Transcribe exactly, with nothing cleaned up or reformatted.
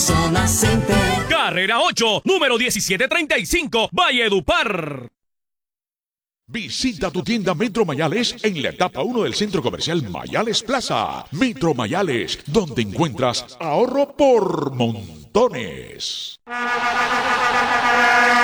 Zona Center. Carrera ocho, número diecisiete treinta y cinco, Valledupar. Visita tu tienda Metro Mayales en la etapa uno del Centro Comercial Mayales Plaza. Metro Mayales, donde encuentras ahorro por montones.